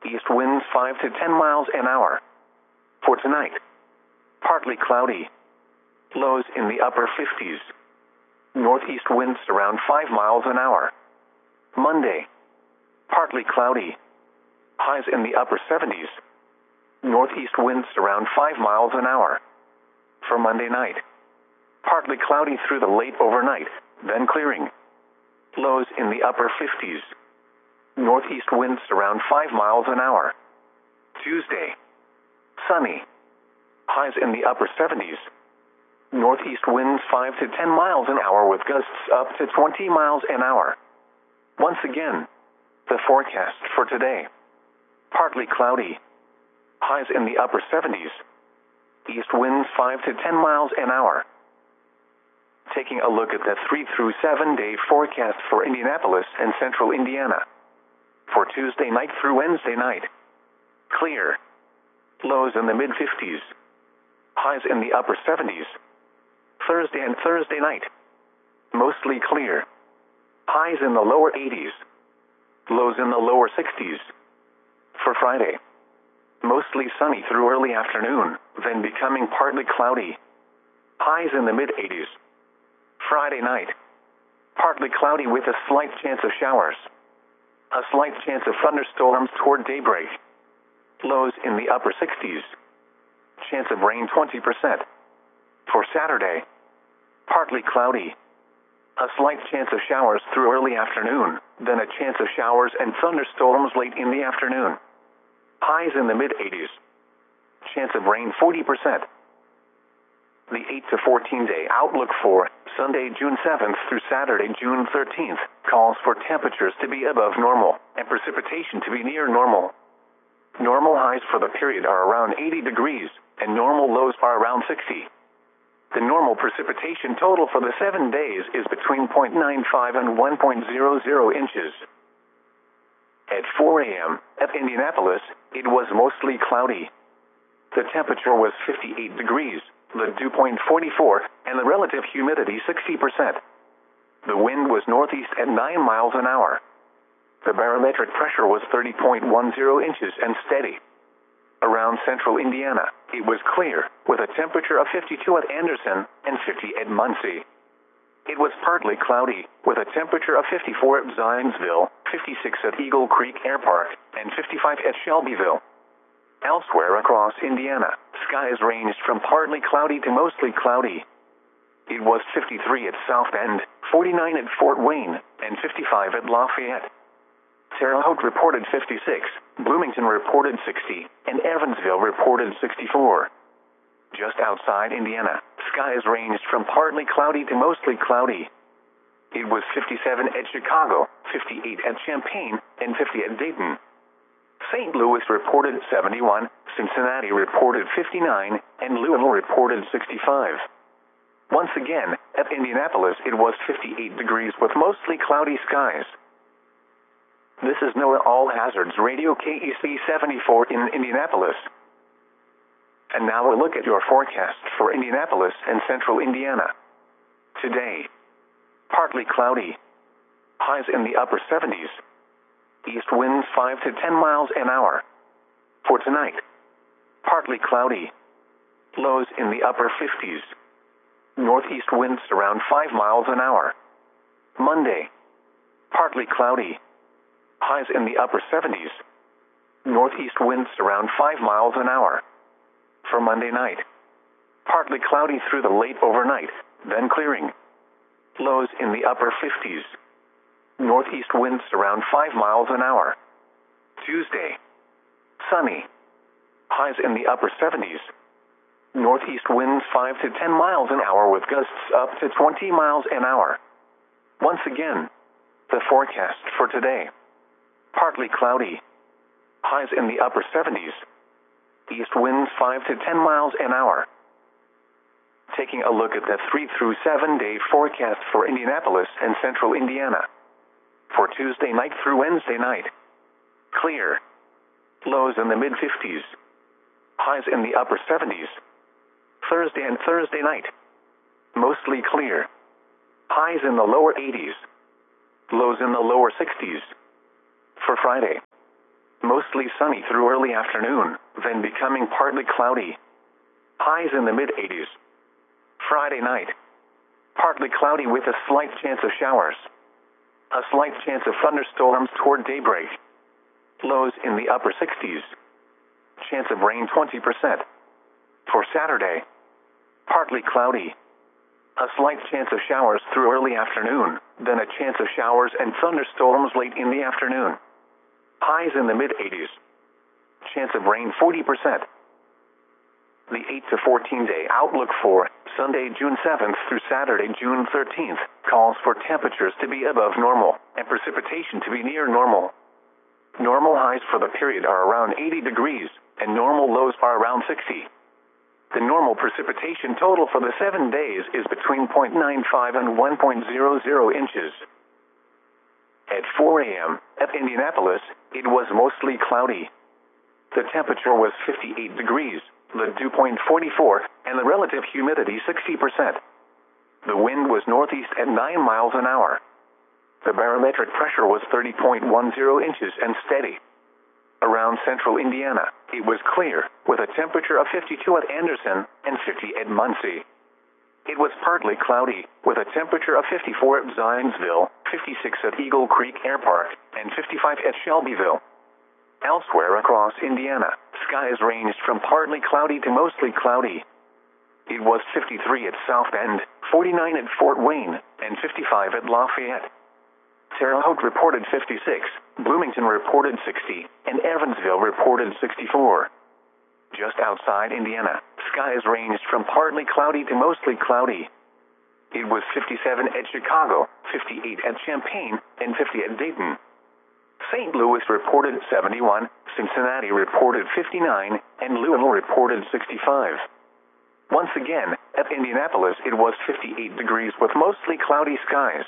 East winds 5 to 10 miles an hour. For tonight, partly cloudy. Lows in the upper 50s. Northeast winds around 5 miles an hour. Monday, partly cloudy. Highs in the upper 70s. Northeast winds around 5 miles an hour. For Monday night, partly cloudy through the late overnight, then clearing. Lows in the upper 50s. Northeast winds around 5 miles an hour. Tuesday, sunny. Highs in the upper 70s. Northeast winds 5 to 10 miles an hour with gusts up to 20 miles an hour. Once again, the forecast for today. Partly cloudy. Highs in the upper 70s. East winds 5 to 10 miles an hour. Taking a look at the 3 through 7 day forecast for Indianapolis and central Indiana. For Tuesday night through Wednesday night. Clear. Lows in the mid-50s. Highs in the upper 70s. Thursday and Thursday night. Mostly clear. Highs in the lower 80s. Lows in the lower 60s. For Friday, mostly sunny through early afternoon, then becoming partly cloudy. Highs in the mid-80s. Friday night, partly cloudy with a slight chance of showers. A slight chance of thunderstorms toward daybreak. Lows in the upper 60s. Chance of rain 20%. For Saturday, partly cloudy. A slight chance of showers through early afternoon, then a chance of showers and thunderstorms late in the afternoon. Highs in the mid-80s. Chance of rain 40%. The 8 to 14 day outlook for Sunday, June 7th through Saturday, June 13th calls for temperatures to be above normal and precipitation to be near normal. Normal highs for the period are around 80 degrees and normal lows are around 60. The normal precipitation total for the 7 days is between 0.95 and 1.00 inches. At 4 a.m. at Indianapolis, it was mostly cloudy. The temperature was 58 degrees, the dew point 44, and the relative humidity 60%. The wind was northeast at 9 miles an hour. The barometric pressure was 30.10 inches and steady. Around central Indiana, it was clear, with a temperature of 52 at Anderson and 50 at Muncie. It was partly cloudy, with a temperature of 54 at Zionsville, 56 at Eagle Creek Air Park, and 55 at Shelbyville. Elsewhere across Indiana, skies ranged from partly cloudy to mostly cloudy. It was 53 at South Bend, 49 at Fort Wayne, and 55 at Lafayette. Terre Haute reported 56, Bloomington reported 60, and Evansville reported 64. Just outside Indiana, skies ranged from partly cloudy to mostly cloudy. It was 57 at Chicago, 58 at Champaign, and 50 at Dayton. St. Louis reported 71, Cincinnati reported 59, and Louisville reported 65. Once again, at Indianapolis it was 58 degrees with mostly cloudy skies. This is NOAA All Hazards Radio KEC 74 in Indianapolis. And now a look at your forecast for Indianapolis and central Indiana. Today, partly cloudy. Highs in the upper 70s. East winds 5 to 10 miles an hour. For tonight, partly cloudy. Lows in the upper 50s. Northeast winds around 5 miles an hour. Monday, partly cloudy. Highs in the upper 70s. Northeast winds around 5 miles an hour. For Monday night, partly cloudy through the late overnight, then clearing. Lows in the upper 50s. Northeast winds around 5 miles an hour. Tuesday, sunny. Highs in the upper 70s. Northeast winds 5 to 10 miles an hour with gusts up to 20 miles an hour. Once again, the forecast for today. Partly cloudy. Highs in the upper 70s. East winds 5 to 10 miles an hour. Taking a look at the 3 through 7 day forecast for Indianapolis and central Indiana. For Tuesday night through Wednesday night. Clear. Lows in the mid-50s. Highs in the upper 70s. Thursday and Thursday night. Mostly clear. Highs in the lower 80s. Lows in the lower 60s. For Friday, Mostly sunny through early afternoon, then becoming partly cloudy. Highs in the mid-80s. Friday night. Partly cloudy with a slight chance of showers. A slight chance of thunderstorms toward daybreak. Lows in the upper 60s. Chance of rain 20%. For Saturday. Partly cloudy. A slight chance of showers through early afternoon, then a chance of showers and thunderstorms late in the afternoon. Highs in the mid-80s. Chance of rain 40%. The 8 to 14 day outlook for Sunday, June 7th through Saturday, June 13th calls for temperatures to be above normal and precipitation to be near normal. Normal highs for the period are around 80 degrees and normal lows are around 60. The normal precipitation total for the 7 days is between 0.95 and 1.00 inches. At 4 a.m. at Indianapolis, it was mostly cloudy. The temperature was 58 degrees, the dew point 44, and the relative humidity 60%. The wind was northeast at 9 miles an hour. The barometric pressure was 30.10 inches and steady. Around central Indiana, it was clear, with a temperature of 52 at Anderson and 50 at Muncie. It was partly cloudy, with a temperature of 54 at Zionsville, 56 at Eagle Creek Air Park, and 55 at Shelbyville. Elsewhere across Indiana, skies ranged from partly cloudy to mostly cloudy. It was 53 at South Bend, 49 at Fort Wayne, and 55 at Lafayette. Terre Haute reported 56, Bloomington reported 60, and Evansville reported 64. Just outside Indiana, skies ranged from partly cloudy to mostly cloudy. It was 57 at Chicago, 58 at Champaign, and 50 at Dayton. St. Louis reported 71, Cincinnati reported 59, and Louisville reported 65. Once again, at Indianapolis it was 58 degrees with mostly cloudy skies.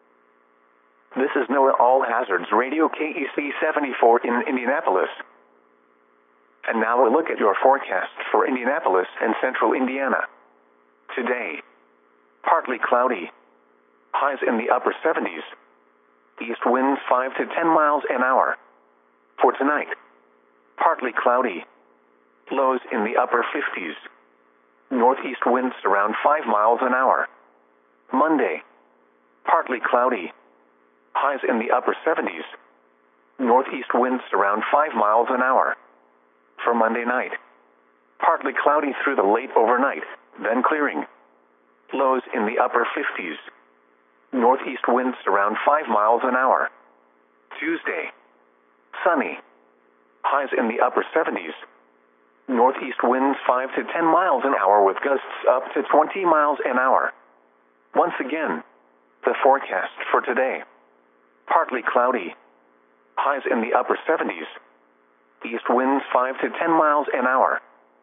This is NOAA All Hazards Radio KEC 74 in Indianapolis. And now a look at your forecast for Indianapolis and central Indiana. Today, partly cloudy. Highs in the upper 70s. East winds 5 to 10 miles an hour. For tonight, partly cloudy. Lows in the upper 50s. Northeast winds around 5 miles an hour. Monday, partly cloudy. Highs in the upper 70s. Northeast winds around 5 miles an hour. For Monday night, partly cloudy through the late overnight, then clearing. Lows in the upper 50s. Northeast winds around 5 miles an hour. Tuesday, sunny. Highs in the upper 70s. Northeast winds 5 to 10 miles an hour with gusts up to 20 miles an hour. Once again, the forecast for today. Partly cloudy. Highs in the upper 70s. East winds 5 to 10 miles an hour.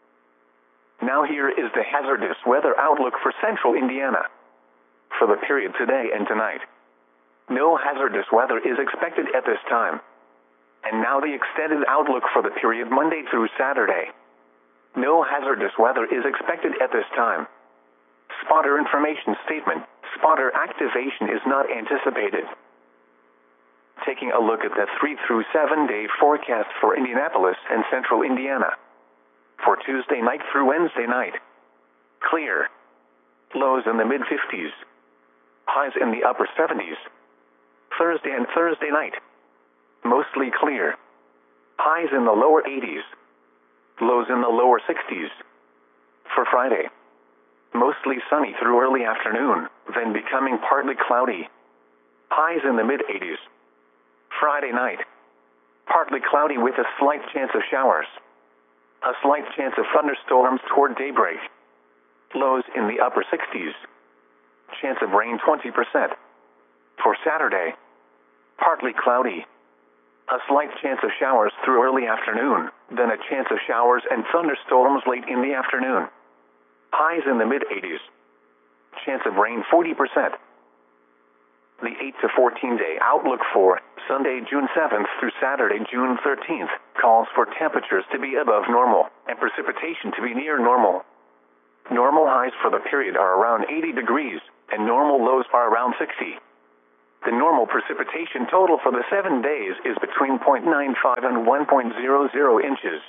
Now here is the hazardous weather outlook for central Indiana. For the period today and tonight, no hazardous weather is expected at this time. And now the extended outlook for the period Monday through Saturday. No hazardous weather is expected at this time. Spotter information statement. Spotter activation is not anticipated. Taking a look at the 3 through 7 day forecast for Indianapolis and central Indiana. For Tuesday night through Wednesday night. Clear. Lows in the mid-50s. Highs in the upper 70s. Thursday and Thursday night. Mostly clear. Highs in the lower 80s. Lows in the lower 60s. For Friday. Mostly sunny through early afternoon, then becoming partly cloudy. Highs in the mid-80s. Friday night. Partly cloudy with a slight chance of showers. A slight chance of thunderstorms toward daybreak. Lows in the upper 60s. Chance of rain 20%. For Saturday. Partly cloudy. A slight chance of showers through early afternoon, then a chance of showers and thunderstorms late in the afternoon. Highs in the mid-80s. Chance of rain 40%. The 8 to 14 day outlook for Sunday, June 7th through Saturday, June 13th calls for temperatures to be above normal and precipitation to be near normal. Normal highs for the period are around 80 degrees and normal lows are around 60. The normal precipitation total for the 7 days is between 0.95 and 1.00 inches.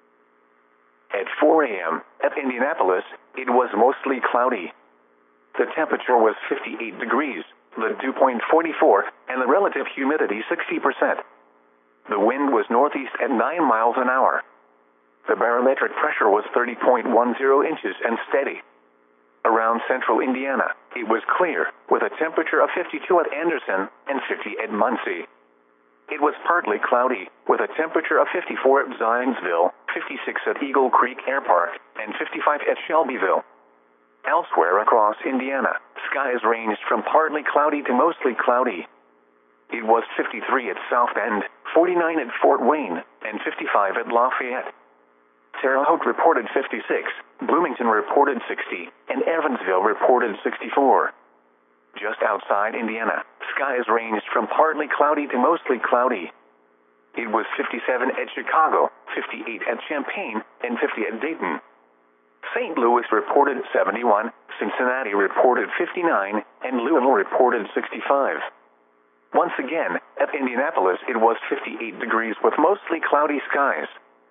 At 4 a.m. at Indianapolis, it was mostly cloudy. The temperature was 58 degrees, the dew point 44, and the relative humidity 60%. The wind was northeast at 9 miles an hour. The barometric pressure was 30.10 inches and steady. Around central Indiana, it was clear, with a temperature of 52 at Anderson and 50 at Muncie. It was partly cloudy, with a temperature of 54 at Zionsville, 56 at Eagle Creek Air Park, and 55 at Shelbyville. Elsewhere across Indiana, skies ranged from partly cloudy to mostly cloudy. It was 53 at South Bend, 49 at Fort Wayne, and 55 at Lafayette. Terre Haute reported 56, Bloomington reported 60, and Evansville reported 64. Just outside Indiana, skies ranged from partly cloudy to mostly cloudy. It was 57 at Chicago, 58 at Champaign, and 50 at Dayton. St. Louis reported 71, Cincinnati reported 59, and Louisville reported 65. Once again, at Indianapolis it was 58 degrees with mostly cloudy skies.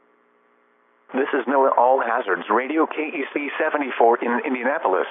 This is NOAA All Hazards Radio KEC 74 in Indianapolis.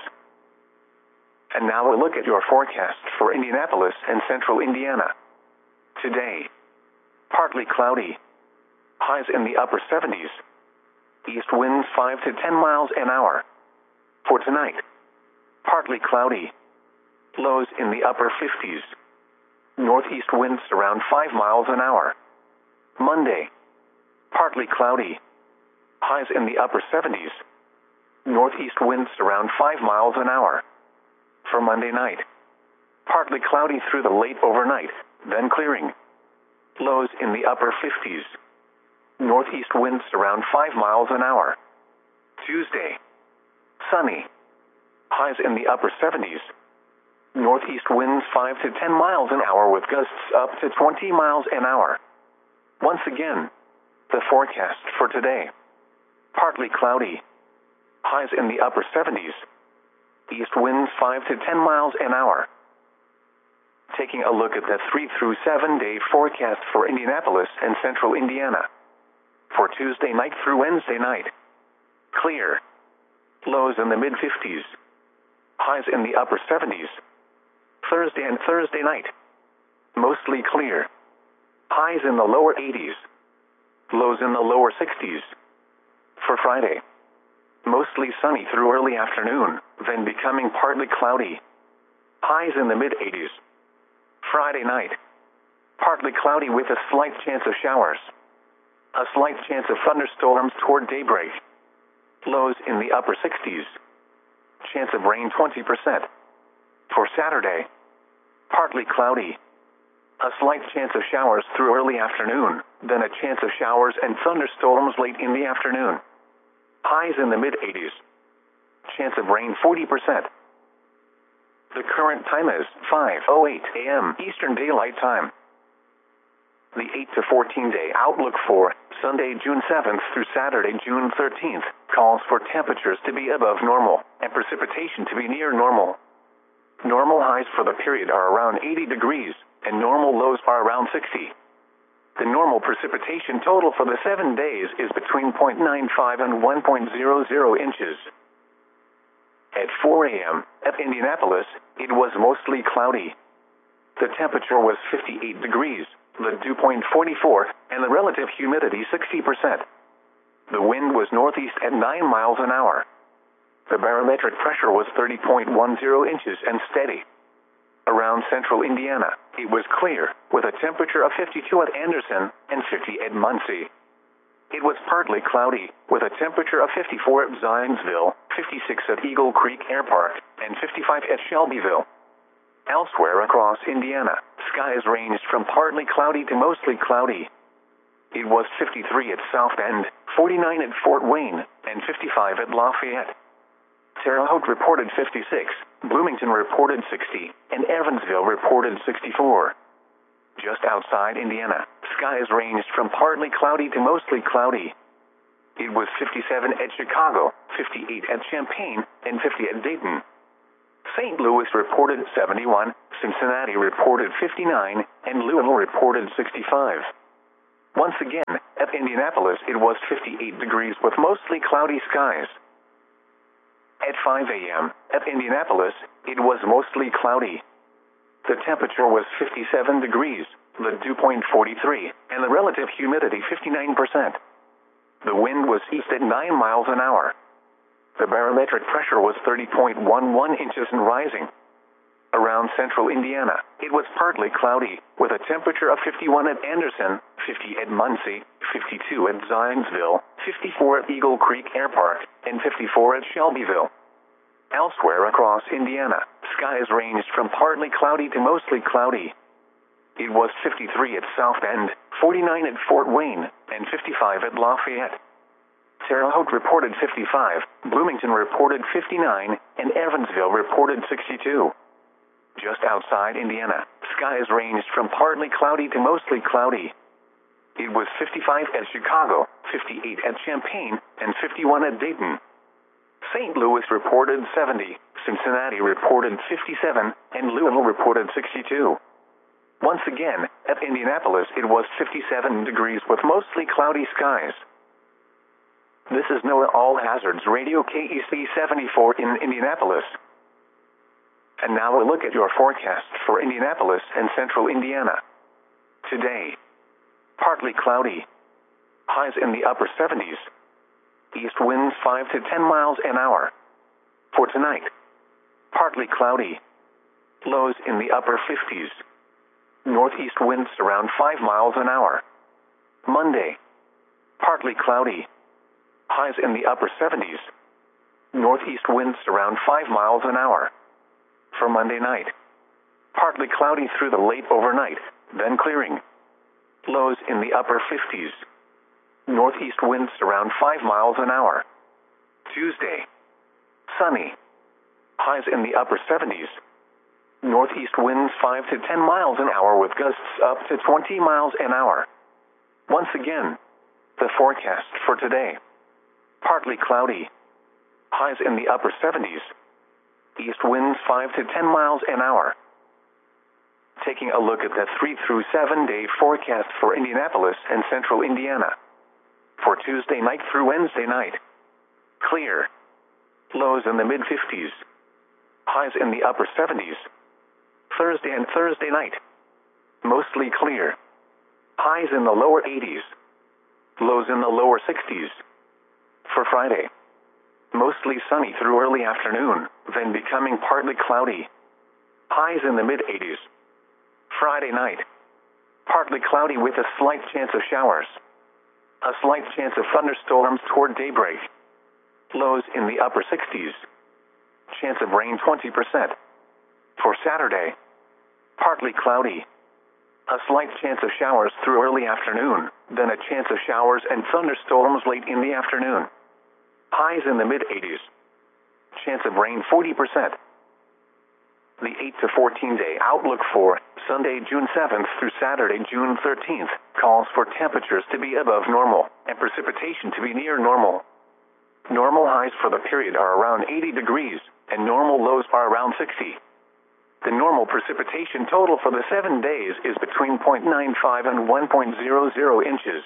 And now a look at your forecast for Indianapolis and central Indiana. Today, partly cloudy. Highs in the upper 70s. East winds 5 to 10 miles an hour. For tonight, partly cloudy. Lows in the upper 50s. Northeast winds around 5 miles an hour. Monday, partly cloudy. Highs in the upper 70s. Northeast winds around 5 miles an hour. For Monday night, partly cloudy through the late overnight, then clearing. Lows in the upper 50s. Northeast winds around 5 miles an hour. Tuesday, sunny. Highs in the upper 70s. Northeast winds 5 to 10 miles an hour with gusts up to 20 miles an hour. Once again, the forecast for today. Partly cloudy. Highs in the upper 70s. East winds 5 to 10 miles an hour. Taking a look at the 3 through 7 day forecast for Indianapolis and central Indiana. For Tuesday night through Wednesday night. Clear. Lows in the mid-50s. Highs in the upper 70s. Thursday and Thursday night. Mostly clear. Highs in the lower 80s. Lows in the lower 60s. For Friday, mostly sunny through early afternoon, then becoming partly cloudy. Highs in the mid-80s. Friday night, partly cloudy with a slight chance of showers. A slight chance of thunderstorms toward daybreak. Lows in the upper 60s. Chance of rain 20%. For Saturday, partly cloudy. A slight chance of showers through early afternoon, then a chance of showers and thunderstorms late in the afternoon. Highs in the mid-80s. Chance of rain 40%. The current time is 5:08 a.m. Eastern Daylight Time. The 8 to 14 day outlook for Sunday, June 7th through Saturday, June 13th, calls for temperatures to be above normal and precipitation to be near normal. Normal highs for the period are around 80 degrees, and normal lows are around 60. The normal precipitation total for the 7 days is between 0.95 and 1.00 inches. At 4 a.m. at Indianapolis, it was mostly cloudy. The temperature was 58 degrees, the dew point 44, and the relative humidity 60%. The wind was northeast at 9 miles an hour. The barometric pressure was 30.10 inches and steady. Around central Indiana, it was clear, with a temperature of 52 at Anderson and 50 at Muncie. It was partly cloudy, with a temperature of 54 at Zionsville, 56 at Eagle Creek Air Park, and 55 at Shelbyville. Elsewhere across Indiana, skies ranged from partly cloudy to mostly cloudy. It was 53 at South Bend, 49 at Fort Wayne, and 55 at Lafayette. Terre Haute reported 56, Bloomington reported 60, and Evansville reported 64. Just outside Indiana, skies ranged from partly cloudy to mostly cloudy. It was 57 at Chicago, 58 at Champaign, and 50 at Dayton. St. Louis reported 71, Cincinnati reported 59, and Louisville reported 65. Once again, at Indianapolis it was 58 degrees with mostly cloudy skies. At 5 a.m., at Indianapolis, it was mostly cloudy. The temperature was 57 degrees, the dew point 43, and the relative humidity 59%. The wind was east at 9 miles an hour. The barometric pressure was 30.11 inches and rising. Around central Indiana, it was partly cloudy, with a temperature of 51 at Anderson, 50 at Muncie, 52 at Zionsville, 54 at Eagle Creek Air Park, and 54 at Shelbyville. Elsewhere across Indiana, skies ranged from partly cloudy to mostly cloudy. It was 53 at South Bend, 49 at Fort Wayne, and 55 at Lafayette. Terre Haute reported 55, Bloomington reported 59, and Evansville reported 62. Just outside Indiana, skies ranged from partly cloudy to mostly cloudy. It was 55 at Chicago, 58 at Champaign, and 51 at Dayton. St. Louis reported 70, Cincinnati reported 57, and Louisville reported 62. Once again, at Indianapolis it was 57 degrees with mostly cloudy skies. This is NOAA All Hazards Radio KEC 74 in Indianapolis. And now a look at your forecast for Indianapolis and central Indiana. Today, partly cloudy. Highs in the upper 70s. East winds 5 to 10 miles an hour. For tonight, partly cloudy. Lows in the upper 50s. Northeast winds around 5 miles an hour. Monday, partly cloudy. Highs in the upper 70s. Northeast winds around 5 miles an hour. For Monday night, partly cloudy through the late overnight, then clearing. Lows in the upper 50s. Northeast winds around 5 miles an hour. Tuesday, sunny. Highs in the upper 70s. Northeast winds 5 to 10 miles an hour with gusts up to 20 miles an hour. Once again, the forecast for today. Partly cloudy. Highs in the upper 70s. East winds 5 to 10 miles an hour. Taking a look at the 3 through 7 day forecast for Indianapolis and central Indiana. For Tuesday night through Wednesday night. Clear. Lows in the mid-50s. Highs in the upper 70s. Thursday and Thursday night. Mostly clear. Highs in the lower 80s. Lows in the lower 60s. For Friday, mostly sunny through early afternoon, then becoming partly cloudy. Highs in the mid-80s. Friday night, partly cloudy with a slight chance of showers. A slight chance of thunderstorms toward daybreak. Lows in the upper 60s. Chance of rain 20%. For Saturday, partly cloudy. A slight chance of showers through early afternoon, then a chance of showers and thunderstorms late in the afternoon. Highs in the mid-80s. Chance of rain 40%. The 8 to 14 day outlook for Sunday, June 7th through Saturday, June 13th calls for temperatures to be above normal and precipitation to be near normal. Normal highs for the period are around 80 degrees and normal lows are around 60. The normal precipitation total for the 7 days is between 0.95 and 1.00 inches.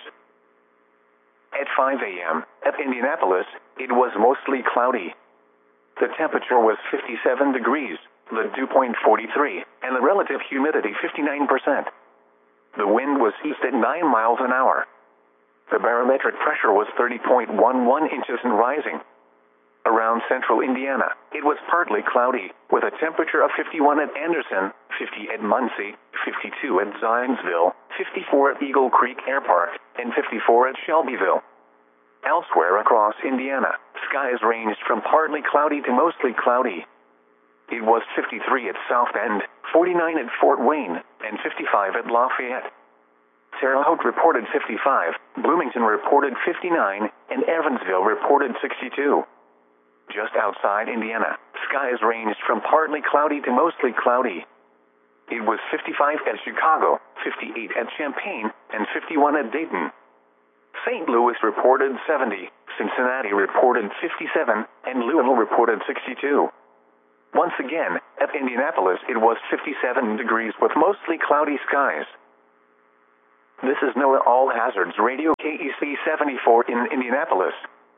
At 5 a.m., at Indianapolis, it was mostly cloudy. The temperature was 57 degrees, the dew point 43, and the relative humidity 59%. The wind was east at 9 miles an hour. The barometric pressure was 30.11 inches and rising. Around central Indiana, it was partly cloudy, with a temperature of 51 at Anderson, 50 at Muncie, 52 at Zionsville, 54 at Eagle Creek Air Park, and 54 at Shelbyville. Elsewhere across Indiana, skies ranged from partly cloudy to mostly cloudy. It was 53 at South Bend, 49 at Fort Wayne, and 55 at Lafayette. Terre Haute reported 55, Bloomington reported 59, and Evansville reported 62. Just outside Indiana, skies ranged from partly cloudy to mostly cloudy. It was 55 at Chicago, 58 at Champaign, and 51 at Dayton. St. Louis reported 70, Cincinnati reported 57, and Louisville reported 62. Once again, at Indianapolis it was 57 degrees with mostly cloudy skies. This is NOAA All Hazards Radio KEC 74 in Indianapolis.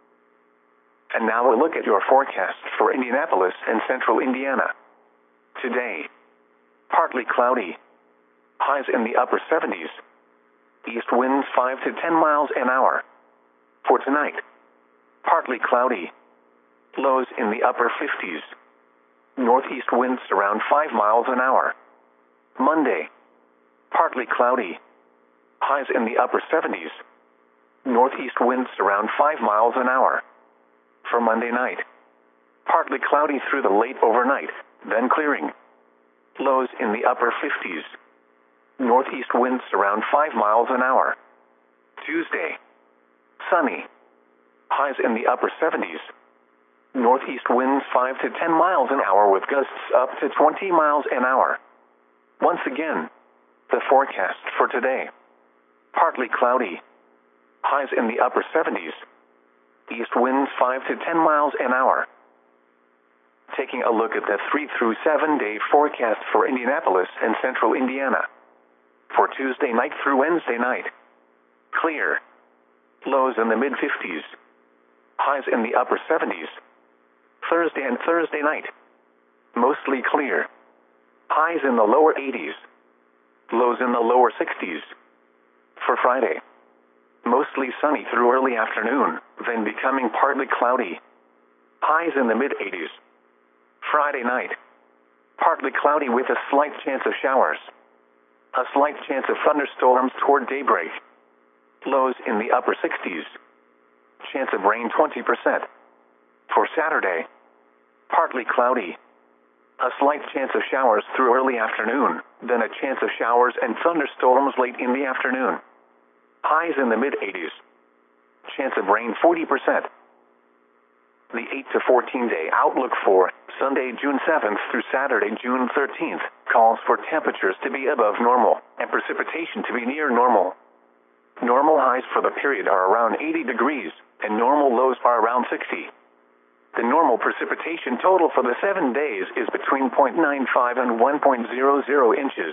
And now a look at your forecast for Indianapolis and central Indiana. Today, partly cloudy. Highs in the upper 70s. East winds 5 to 10 miles an hour. For tonight, partly cloudy. Lows in the upper 50s. Northeast winds around 5 miles an hour. Monday, partly cloudy. Highs in the upper 70s. Northeast winds around 5 miles an hour. For Monday night, partly cloudy through the late overnight, then clearing. Lows in the upper 50s. Northeast winds around 5 miles an hour. Tuesday, sunny. Highs in the upper 70s. Northeast winds 5 to 10 miles an hour with gusts up to 20 miles an hour. Once again, the forecast for today. Partly cloudy. Highs in the upper 70s. East winds 5 to 10 miles an hour. Taking a look at the 3 through 7 day forecast for Indianapolis and central Indiana. For Tuesday night through Wednesday night. Clear. Lows in the mid-50s. Highs in the upper 70s. Thursday and Thursday night. Mostly clear. Highs in the lower 80s. Lows in the lower 60s. For Friday, mostly sunny through early afternoon, then becoming partly cloudy. Highs in the mid-80s. Friday night, partly cloudy with a slight chance of showers. A slight chance of thunderstorms toward daybreak. Lows in the upper 60s. Chance of rain 20%. For Saturday, partly cloudy. A slight chance of showers through early afternoon, then a chance of showers and thunderstorms late in the afternoon. Highs in the mid-80s. Chance of rain 40%. The 8 to 14 day outlook for Sunday, June 7th through Saturday, June 13th, calls for temperatures to be above normal and precipitation to be near normal. Normal highs for the period are around 80 degrees, and normal lows are around 60. The normal precipitation total for the 7 days is between 0.95 and 1.00 inches.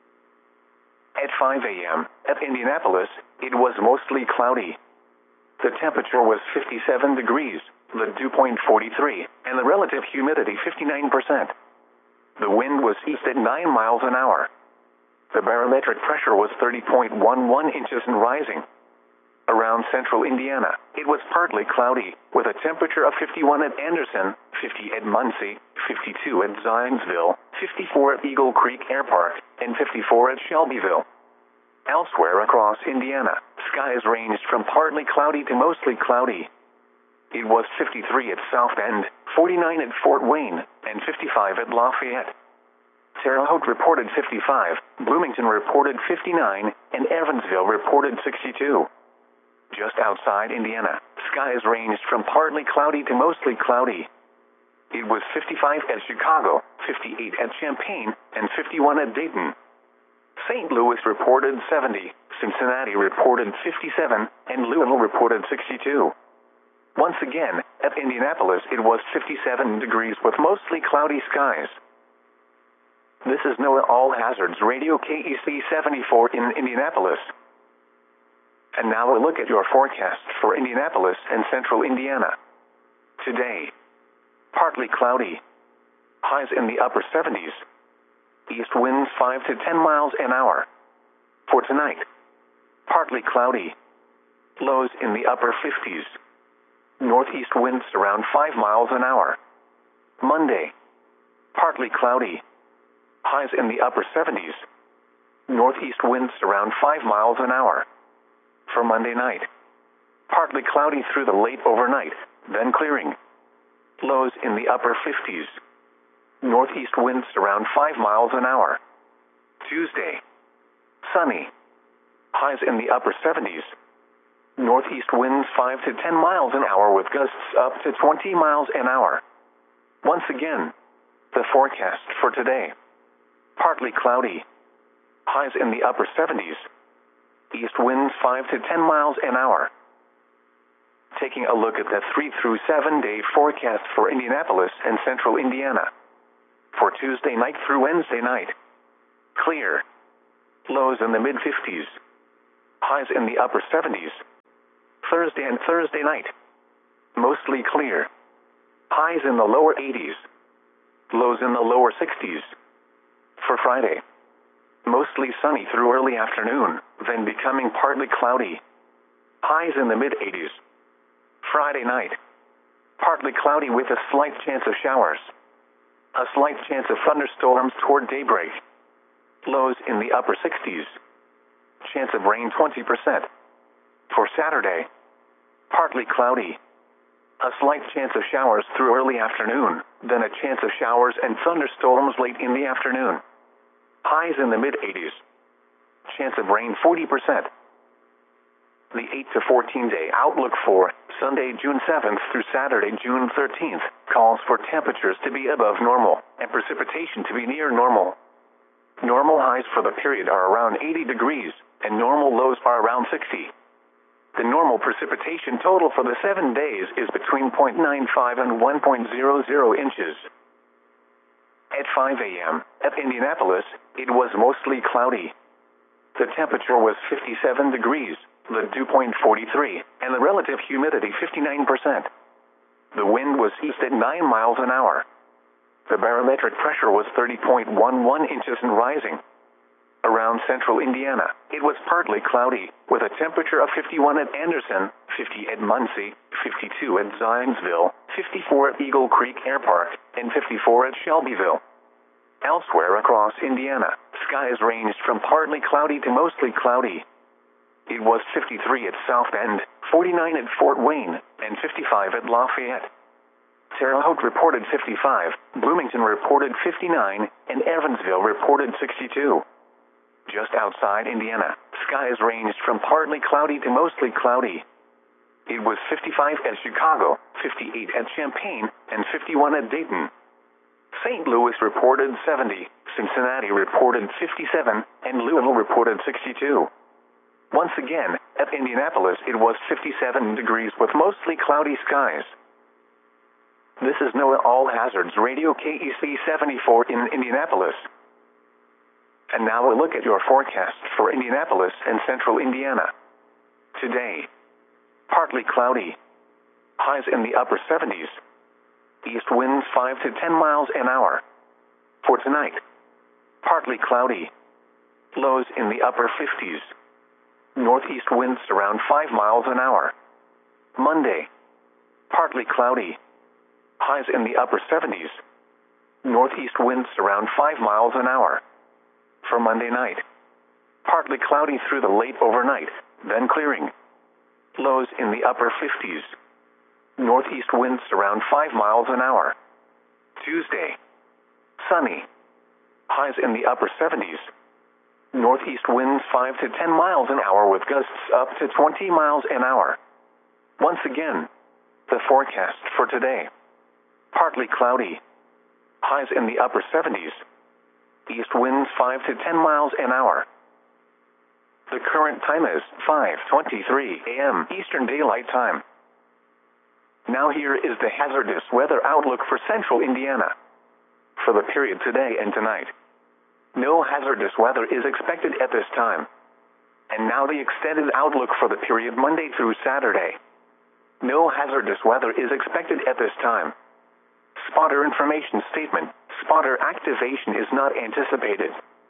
At 5 a.m., at Indianapolis, it was mostly cloudy. The temperature was 57 degrees, the dew point 43, and the relative humidity 59%. The wind was east at 9 miles an hour. The barometric pressure was 30.11 inches and rising. Around central Indiana, it was partly cloudy, with a temperature of 51 at Anderson, 50 at Muncie, 52 at Zionsville, 54 at Eagle Creek Air Park, and 54 at Shelbyville. Elsewhere across Indiana, skies ranged from partly cloudy to mostly cloudy. It was 53 at South Bend, 49 at Fort Wayne, and 55 at Lafayette. Terre Haute reported 55, Bloomington reported 59, and Evansville reported 62. Just outside Indiana, skies ranged from partly cloudy to mostly cloudy. It was 55 at Chicago, 58 at Champaign, and 51 at Dayton. St. Louis reported 70, Cincinnati reported 57, and Louisville reported 62. Once again, at Indianapolis it was 57 degrees with mostly cloudy skies. This is NOAA All Hazards Radio KEC 74 in Indianapolis. And now a look at your forecast for Indianapolis and central Indiana. Today, partly cloudy. Highs in the upper 70s. East winds 5 to 10 miles an hour. For tonight, partly cloudy. Lows in the upper 50s. Northeast winds around 5 miles an hour. Monday, partly cloudy. Highs in the upper 70s. Northeast winds around 5 miles an hour. For Monday night, partly cloudy through the late overnight, then clearing. Lows in the upper 50s. Northeast winds around 5 miles an hour. Tuesday, sunny. Highs in the upper 70s. Northeast winds 5 to 10 miles an hour with gusts up to 20 miles an hour. Once again, the forecast for today. Partly cloudy. Highs in the upper 70s. East winds 5 to 10 miles an hour. Taking a look at the 3 through 7 day forecast for Indianapolis and central Indiana. For Tuesday night through Wednesday night, clear. Lows in the mid-50s. Highs in the upper 70s. Thursday and Thursday night, mostly clear. Highs in the lower 80s. Lows in the lower 60s. For Friday, mostly sunny through early afternoon, then becoming partly cloudy. Highs in the mid-80s. Friday night, partly cloudy with a slight chance of showers. A slight chance of thunderstorms toward daybreak. Lows in the upper 60s. Chance of rain 20%. For Saturday, partly cloudy. A slight chance of showers through early afternoon, then a chance of showers and thunderstorms late in the afternoon. Highs in the mid-80s. Chance of rain 40%. The 8 to 14 day outlook for Sunday, June 7th through Saturday, June 13th calls for temperatures to be above normal and precipitation to be near normal. Normal highs for the period are around 80 degrees and normal lows are around 60. The normal precipitation total for the 7 days is between 0.95 and 1.00 inches. At 5 a.m. at Indianapolis, it was mostly cloudy. The temperature was 57 degrees, the dew point 43, and the relative humidity 59%. The wind was east at 9 miles an hour. The barometric pressure was 30.11 inches and rising. Around central Indiana, it was partly cloudy, with a temperature of 51 at Anderson, 50 at Muncie, 52 at Zionsville, 54 at Eagle Creek Air Park, and 54 at Shelbyville. Elsewhere across Indiana, skies ranged from partly cloudy to mostly cloudy. It was 53 at South Bend, 49 at Fort Wayne, and 55 at Lafayette. Terre Haute reported 55, Bloomington reported 59, and Evansville reported 62. Just outside Indiana, skies ranged from partly cloudy to mostly cloudy. It was 55 at Chicago, 58 at Champaign, and 51 at Dayton. St. Louis reported 70, Cincinnati reported 57, and Louisville reported 62. Once again, at Indianapolis it was 57 degrees with mostly cloudy skies. This is NOAA All Hazards Radio KEC 74 in Indianapolis. And now a look at your forecast for Indianapolis and central Indiana. Today, partly cloudy. Highs in the upper 70s. East winds 5 to 10 miles an hour. For tonight, partly cloudy. Lows in the upper 50s. Northeast winds around 5 miles an hour. Monday, partly cloudy. Highs in the upper 70s. Northeast winds around 5 miles an hour. For Monday night, partly cloudy through the late overnight, then clearing. Lows in the upper 50s. Northeast winds around 5 miles an hour. Tuesday, sunny. Highs in the upper 70s. Northeast winds 5 to 10 miles an hour with gusts up to 20 miles an hour. Once again, the forecast for today. Partly cloudy. Highs in the upper 70s. East winds 5 to 10 miles an hour. The current time is 5:23 a.m. Eastern Daylight Time. Now here is the hazardous weather outlook for central Indiana. For the period today and tonight, no hazardous weather is expected at this time. And now the extended outlook for the period Monday through Saturday. No hazardous weather is expected at this time. Spotter information statement. Spotter activation is not anticipated.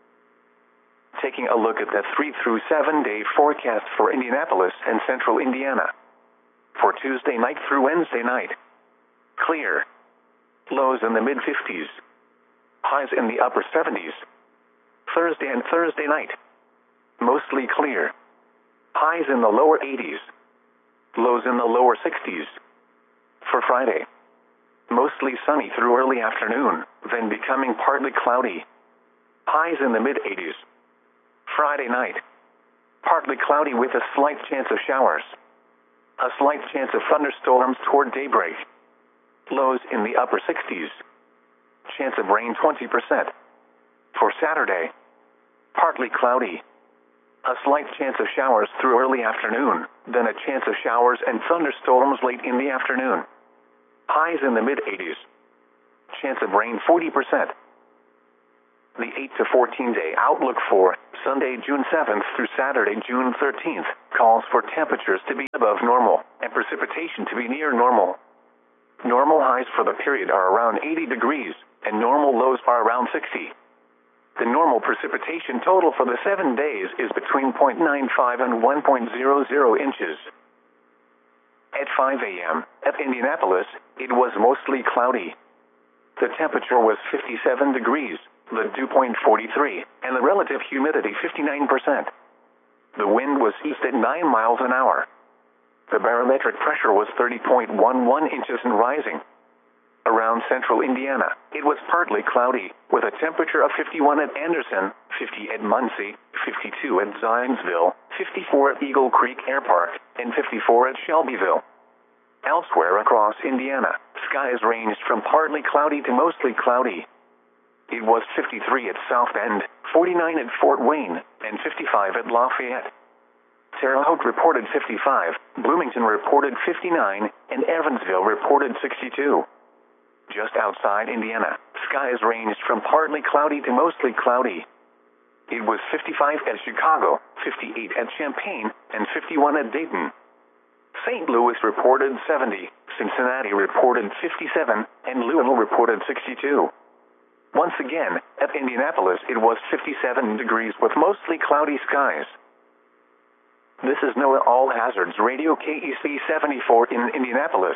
Taking a look at the 3 through 7 day forecast for Indianapolis and central Indiana. For Tuesday night through Wednesday night, clear. Lows in the mid-50s. Highs in the upper 70s. Thursday and Thursday night, mostly clear. Highs in the lower 80s. Lows in the lower 60s. For Friday, mostly sunny through early afternoon, then becoming partly cloudy. Highs in the mid-80s. Friday night, partly cloudy with a slight chance of showers. A slight chance of thunderstorms toward daybreak. Lows in the upper 60s. Chance of rain 20%. For Saturday, partly cloudy. A slight chance of showers through early afternoon, then a chance of showers and thunderstorms late in the afternoon. Highs in the mid-80s. Chance of rain 40%. The 8 to 14-day outlook for Sunday, June 7th through Saturday, June 13th, calls for temperatures to be above normal and precipitation to be near normal. Normal highs for the period are around 80 degrees, and normal lows are around 60. The normal precipitation total for the 7 days is between 0.95 and 1.00 inches. At 5 a.m., at Indianapolis, it was mostly cloudy. The temperature was 57 degrees, the dew point 43, and the relative humidity 59%. The wind was east at 9 miles an hour. The barometric pressure was 30.11 inches and rising. Around central Indiana, it was partly cloudy, with a temperature of 51 at Anderson, 50 at Muncie, 52 at Zionsville, 54 at Eagle Creek Air Park, and 54 at Shelbyville. Elsewhere across Indiana, skies ranged from partly cloudy to mostly cloudy. It was 53 at South Bend, 49 at Fort Wayne, and 55 at Lafayette. Terre Haute reported 55, Bloomington reported 59, and Evansville reported 62. Just outside Indiana, skies ranged from partly cloudy to mostly cloudy. It was 55 at Chicago, 58 at Champaign, and 51 at Dayton. St. Louis reported 70, Cincinnati reported 57, and Louisville reported 62. Once again, at Indianapolis it was 57 degrees with mostly cloudy skies. This is NOAA All Hazards Radio KEC 74 in Indianapolis.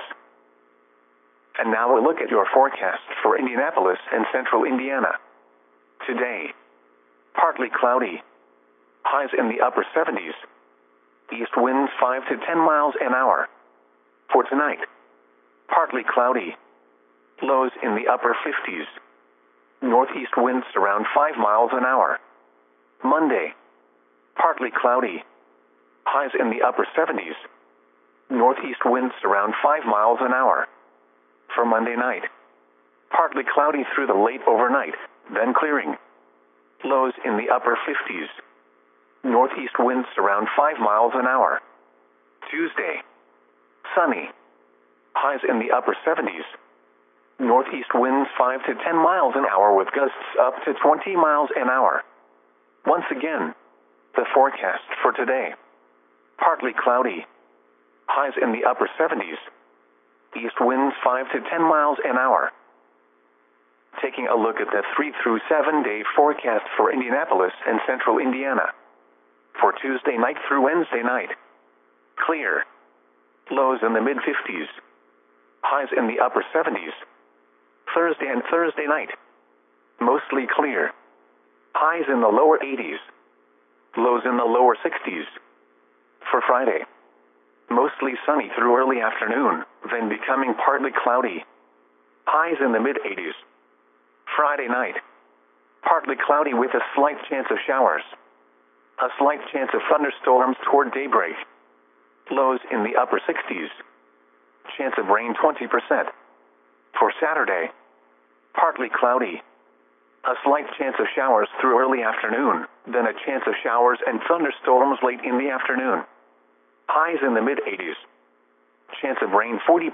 And now a look at your forecast for Indianapolis and central Indiana. Today, partly cloudy. Highs in the upper 70s. East winds 5 to 10 miles an hour. For tonight, partly cloudy. Lows in the upper 50s. Northeast winds around 5 miles an hour. Monday, partly cloudy. Highs in the upper 70s. Northeast winds around 5 miles an hour. For Monday night, partly cloudy through the late overnight, then clearing. Lows in the upper 50s. Northeast winds around 5 miles an hour. Tuesday, sunny. Highs in the upper 70s. Northeast winds 5 to 10 miles an hour with gusts up to 20 miles an hour. Once again, the forecast for today. Partly cloudy. Highs in the upper 70s. East winds 5 to 10 miles an hour. Taking a look at the 3 through 7 day forecast for Indianapolis and central Indiana. For Tuesday night through Wednesday night, clear. Lows in the mid-50s. Highs in the upper 70s. Thursday and Thursday night, mostly clear. Highs in the lower 80s. Lows in the lower 60s. For Friday, mostly sunny through early afternoon, then becoming partly cloudy. Highs in the mid-80s. Friday night, partly cloudy with a slight chance of showers. A slight chance of thunderstorms toward daybreak. Lows in the upper 60s. Chance of rain 20%. For Saturday, partly cloudy. A slight chance of showers through early afternoon, then a chance of showers and thunderstorms late in the afternoon. Highs in the mid-80s. Chance of rain 40%.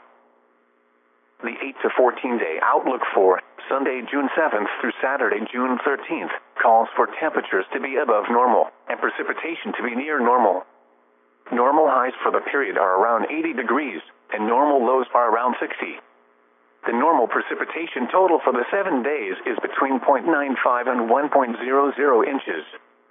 The 8 to 14-day outlook for Sunday, June 7th through Saturday, June 13th, calls for temperatures to be above normal and precipitation to be near normal. Normal highs for the period are around 80 degrees, and normal lows are around 60. The normal precipitation total for the 7 days is between 0.95 and 1.00 inches.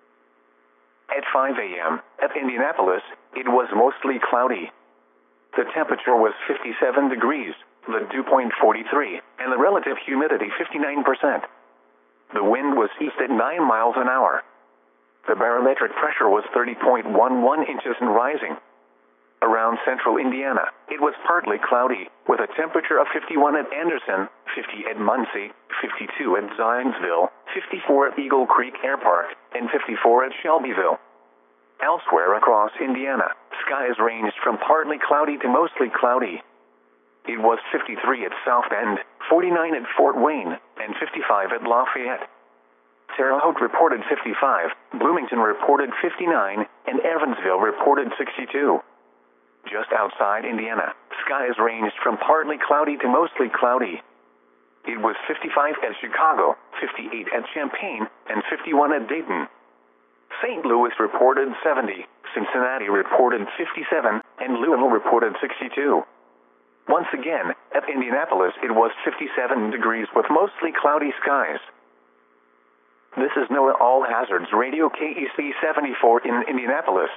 At 5 a.m., at Indianapolis, it was mostly cloudy. The temperature was 57 degrees, the dew point 43, and the relative humidity 59%. The wind was east at 9 miles an hour. The barometric pressure was 30.11 inches and rising. Around central Indiana, it was partly cloudy, with a temperature of 51 at Anderson, 50 at Muncie, 52 at Zionsville, 54 at Eagle Creek Air Park, and 54 at Shelbyville. Elsewhere across Indiana, skies ranged from partly cloudy to mostly cloudy. It was 53 at South Bend, 49 at Fort Wayne, and 55 at Lafayette. Terre Haute reported 55, Bloomington reported 59, and Evansville reported 62. Just outside Indiana, skies ranged from partly cloudy to mostly cloudy. It was 55 at Chicago, 58 at Champaign, and 51 at Dayton. St. Louis reported 70, Cincinnati reported 57, and Louisville reported 62. Once again, at Indianapolis it was 57 degrees with mostly cloudy skies. This is NOAA All Hazards Radio KEC 74 in Indianapolis.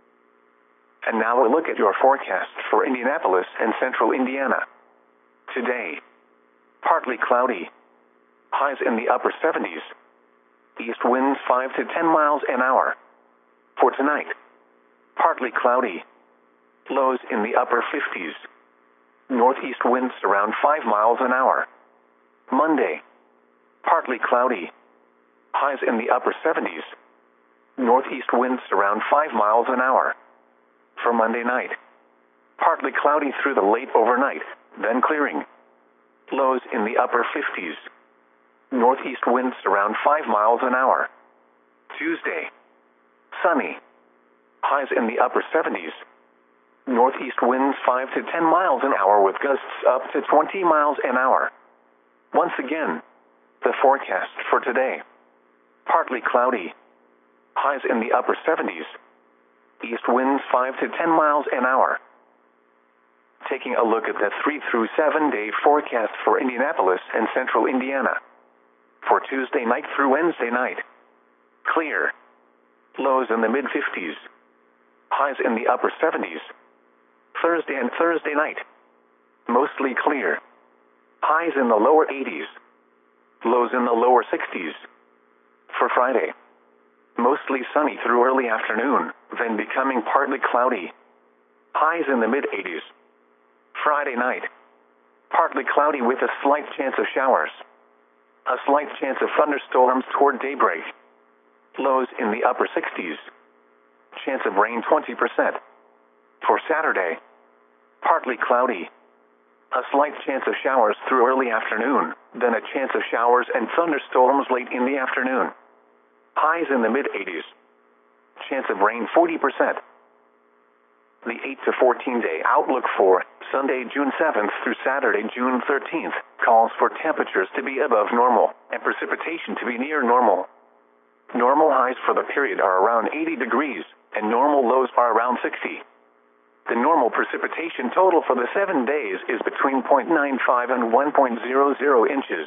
And now a look at your forecast for Indianapolis and central Indiana. Today, partly cloudy. Highs in the upper 70s. East winds 5 to 10 miles an hour. For tonight, partly cloudy. Lows in the upper 50s. Northeast winds around 5 miles an hour. Monday, partly cloudy. Highs in the upper 70s. Northeast winds around 5 miles an hour. For Monday night, partly cloudy through the late overnight, then clearing. Lows in the upper 50s. Northeast winds around 5 miles an hour. Tuesday, sunny. Highs in the upper 70s. Northeast winds 5 to 10 miles an hour with gusts up to 20 miles an hour. Once again, the forecast for today. Partly cloudy. Highs in the upper 70s. East winds 5 to 10 miles an hour. Taking a look at the 3 through 7 day forecast for Indianapolis and central Indiana. For Tuesday night through Wednesday night. Clear. Lows in the mid-50s. Highs in the upper 70s. Thursday and Thursday night. Mostly clear. Highs in the lower 80s. Lows in the lower 60s. For Friday, mostly sunny through early afternoon, then becoming partly cloudy. Highs in the mid-80s. Friday night, partly cloudy with a slight chance of showers. A slight chance of thunderstorms toward daybreak. Lows in the upper 60s. Chance of rain 20%. For Saturday, partly cloudy. A slight chance of showers through early afternoon, then a chance of showers and thunderstorms late in the afternoon. Highs in the mid-80s. Chance of rain 40%. The 8 to 14 day outlook for Sunday, June 7th through Saturday, June 13th calls for temperatures to be above normal and precipitation to be near normal. Normal highs for the period are around 80 degrees and normal lows are around 60. The normal precipitation total for the 7 days is between 0.95 and 1.00 inches.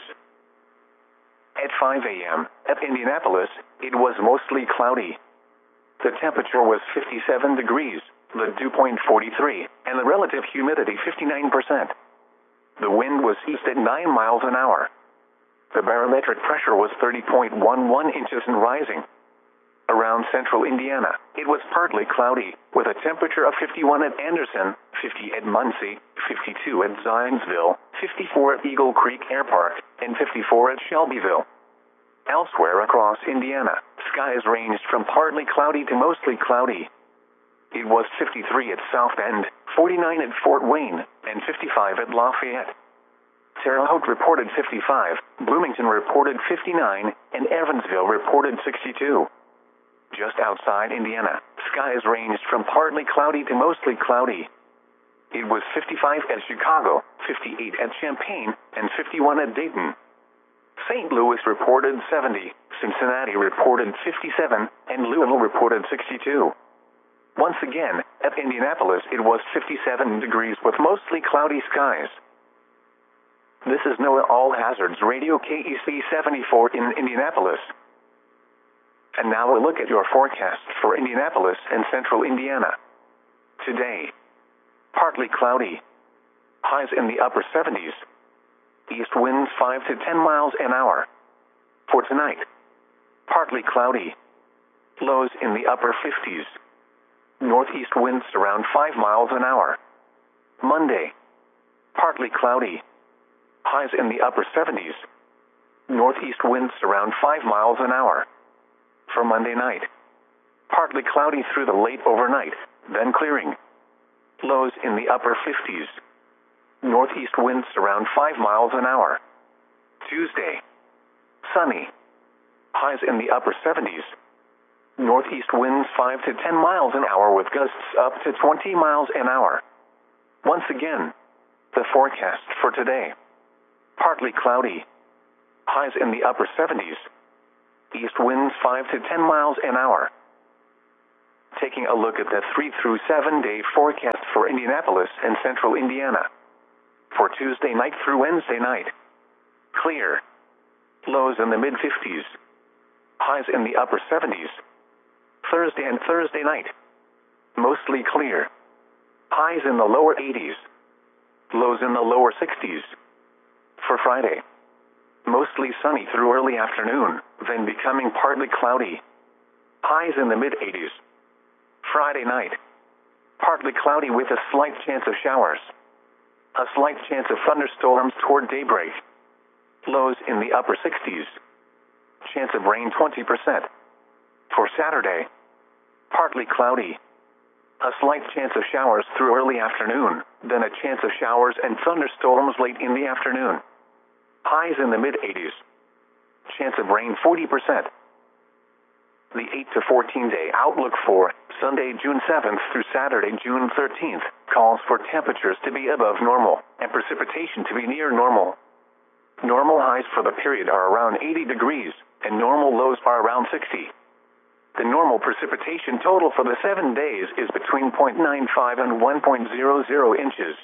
At 5 a.m., at Indianapolis, it was mostly cloudy. The temperature was 57 degrees, the dew point 43, and the relative humidity 59%. The wind was east at 9 miles an hour. The barometric pressure was 30.11 inches and rising. Around central Indiana, it was partly cloudy, with a temperature of 51 at Anderson, 50 at Muncie, 52 at Zionsville, 54 at Eagle Creek Air Park, and 54 at Shelbyville. Elsewhere across Indiana, skies ranged from partly cloudy to mostly cloudy. It was 53 at South Bend, 49 at Fort Wayne, and 55 at Lafayette. Terre Haute reported 55, Bloomington reported 59, and Evansville reported 62. Just outside Indiana, skies ranged from partly cloudy to mostly cloudy. It was 55 at Chicago, 58 at Champaign, and 51 at Dayton. St. Louis reported 70, Cincinnati reported 57, and Louisville reported 62. Once again, at Indianapolis it was 57 degrees with mostly cloudy skies. This is NOAA All Hazards Radio KEC 74 in Indianapolis. And now a look at your forecast for Indianapolis and central Indiana. Today, partly cloudy. Highs in the upper 70s. East winds 5 to 10 miles an hour. For tonight, partly cloudy. Lows in the upper 50s. Northeast winds around 5 miles an hour. Monday, partly cloudy. Highs in the upper 70s. Northeast winds around 5 miles an hour. For Monday night, partly cloudy through the late overnight, then clearing. Lows in the upper 50s. Northeast winds around 5 miles an hour. Tuesday, sunny. Highs in the upper 70s. Northeast winds 5 to 10 miles an hour with gusts up to 20 miles an hour. Once again, the forecast for today. partly cloudy. Highs in the upper 70s. East winds 5 to 10 miles an hour. Taking a look at the 3 through 7 day forecast for Indianapolis and central Indiana. For Tuesday night through Wednesday night. Clear. Lows in the mid-50s. Highs in the upper 70s. Thursday and Thursday night. Mostly clear. Highs in the lower 80s. Lows in the lower 60s. For Friday. Mostly sunny through early afternoon, then becoming partly cloudy. Highs in the mid-80s. Friday night. Partly cloudy with a slight chance of showers. A slight chance of thunderstorms toward daybreak. Lows in the upper 60s. Chance of rain 20%. For Saturday. Partly cloudy. A slight chance of showers through early afternoon, then a chance of showers and thunderstorms late in the afternoon. Highs in the mid-80s. Chance of rain 40%. The 8 to 14 day outlook for Sunday, June 7th through Saturday, June 13th, calls for temperatures to be above normal and precipitation to be near normal. Normal highs for the period are around 80 degrees, and normal lows are around 60. The normal precipitation total for the 7 days is between 0.95 and 1.00 inches.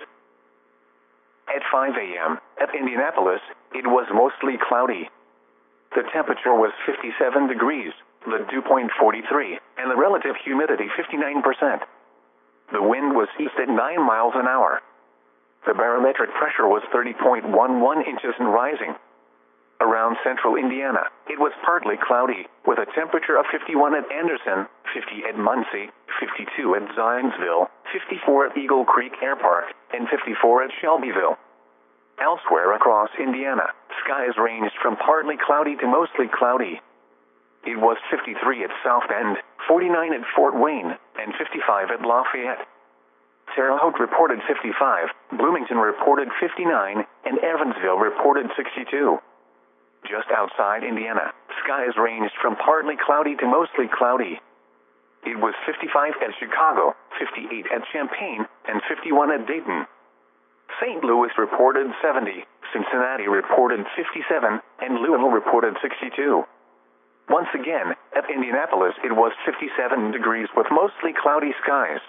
At 5 a.m., at Indianapolis, it was mostly cloudy. The temperature was 57 degrees, the dew point 43, and the relative humidity 59%. The wind was east at 9 miles an hour. The barometric pressure was 30.11 inches and rising. Around central Indiana, it was partly cloudy, with a temperature of 51 at Anderson, 50 at Muncie, 52 at Zionsville, 54 at Eagle Creek Air Park, and 54 at Shelbyville. Elsewhere across Indiana, skies ranged from partly cloudy to mostly cloudy. It was 53 at South Bend, 49 at Fort Wayne, and 55 at Lafayette. Terre Haute reported 55, Bloomington reported 59, and Evansville reported 62. Just outside Indiana, skies ranged from partly cloudy to mostly cloudy. It was 55 at Chicago, 58 at Champaign, and 51 at Dayton. St. Louis reported 70, Cincinnati reported 57, and Louisville reported 62. Once again, at Indianapolis it was 57 degrees with mostly cloudy skies.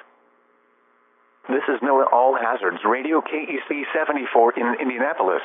This is NOAA All Hazards Radio KEC 74 in Indianapolis.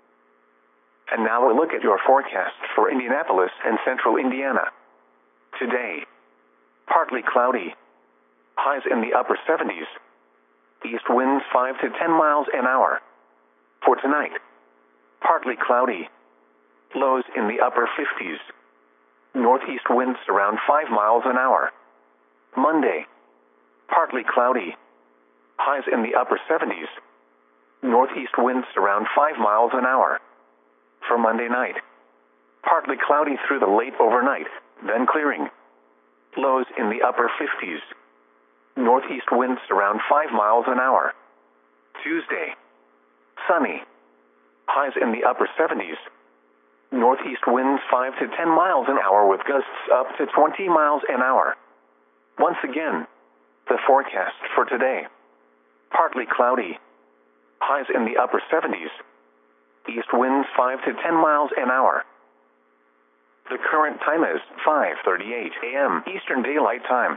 And now a look at your forecast for Indianapolis and central Indiana. Today, partly cloudy. Highs in the upper 70s. East winds 5 to 10 miles an hour. For tonight, partly cloudy. Lows in the upper 50s. Northeast winds around 5 miles an hour. Monday, partly cloudy. Highs in the upper 70s. Northeast winds around 5 miles an hour. For Monday night, partly cloudy through the late overnight, then clearing. Lows in the upper 50s. Northeast winds around 5 miles an hour. Tuesday, sunny. Highs in the upper 70s. Northeast winds 5 to 10 miles an hour with gusts up to 20 miles an hour. Once again, the forecast for today. Partly cloudy. Highs in the upper 70s. East winds 5 to 10 miles an hour. The current time is 5:38 a.m. Eastern Daylight Time.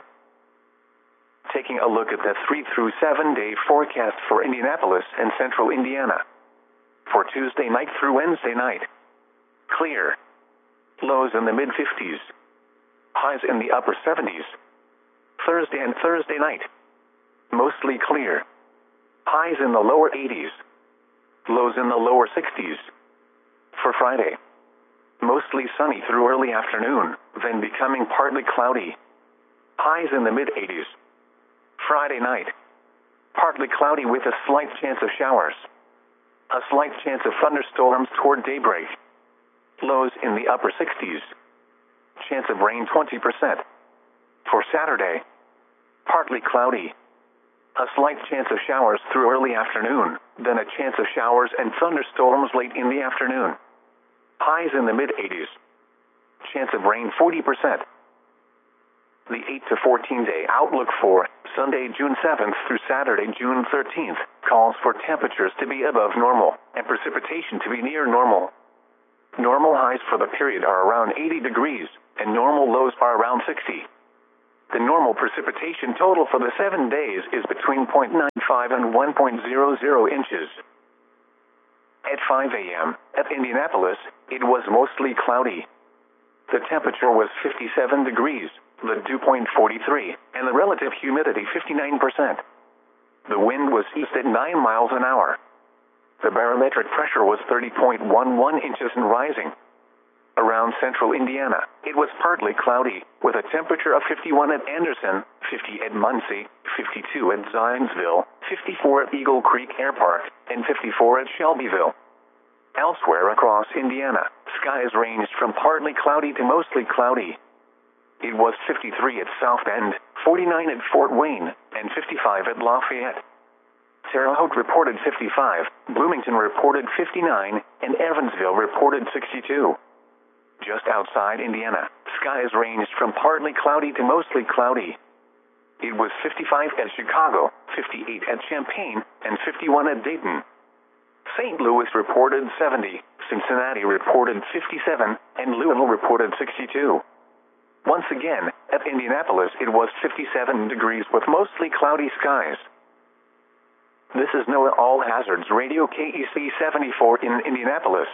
Taking a look at the 3 through 7 day forecast for Indianapolis and central Indiana. For Tuesday night through Wednesday night. Clear. Lows in the mid-50s. Highs in the upper 70s. Thursday and Thursday night. Mostly clear. Highs in the lower 80s. Lows in the lower 60s. For Friday. Mostly sunny through early afternoon, then becoming partly cloudy. Highs in the mid-80s. Friday night. Partly cloudy with a slight chance of showers. A slight chance of thunderstorms toward daybreak. Lows in the upper 60s. Chance of rain 20%. For Saturday. Partly cloudy. A slight chance of showers through early afternoon, then a chance of showers and thunderstorms late in the afternoon. Highs in the mid-80s. Chance of rain 40%. The 8 to 14 day outlook for Sunday, June 7th through Saturday, June 13th, calls for temperatures to be above normal and precipitation to be near normal. Normal highs for the period are around 80 degrees, and normal lows are around 60. The normal precipitation total for the 7 days is between 0.95 and 1.00 inches. At 5 a.m., at Indianapolis, it was mostly cloudy. The temperature was 57 degrees, the dew point 43, and the relative humidity 59%. The wind was east at 9 miles an hour. The barometric pressure was 30.11 inches and rising. Around central Indiana, it was partly cloudy, with a temperature of 51 at Anderson, 50 at Muncie, 52 at Zionsville, 54 at Eagle Creek Air Park, and 54 at Shelbyville. Elsewhere across Indiana, skies ranged from partly cloudy to mostly cloudy. It was 53 at South Bend, 49 at Fort Wayne, and 55 at Lafayette. Terre Haute reported 55, Bloomington reported 59, and Evansville reported 62. Just outside Indiana, skies ranged from partly cloudy to mostly cloudy. It was 55 at Chicago, 58 at Champaign, and 51 at Dayton. St. Louis reported 70, Cincinnati reported 57, and Louisville reported 62. Once again, at Indianapolis it was 57 degrees with mostly cloudy skies. This is NOAA All Hazards Radio KEC 74 in Indianapolis.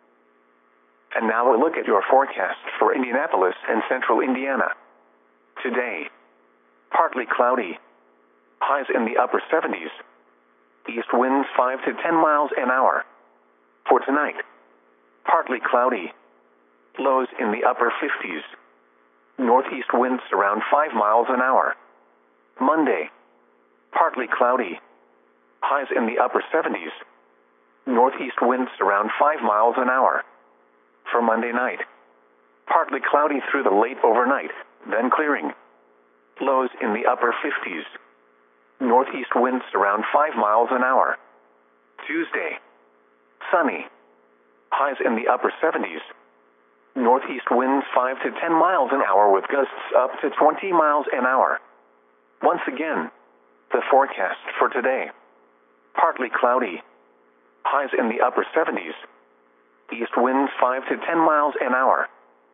And now a look at your forecast for Indianapolis and central Indiana. Today, partly cloudy. Highs in the upper 70s. East winds 5 to 10 miles an hour. For tonight, partly cloudy. Lows in the upper 50s. Northeast winds around 5 miles an hour. Monday, partly cloudy. Highs in the upper 70s. Northeast winds around 5 miles an hour. For Monday night, partly cloudy through the late overnight, then clearing. Lows in the upper 50s. Northeast winds around 5 miles an hour. Tuesday, sunny. Highs in the upper 70s. Northeast winds 5 to 10 miles an hour with gusts up to 20 miles an hour. Once again, the forecast for today. Partly cloudy. Highs in the upper 70s. East winds 5 to 10 miles an hour.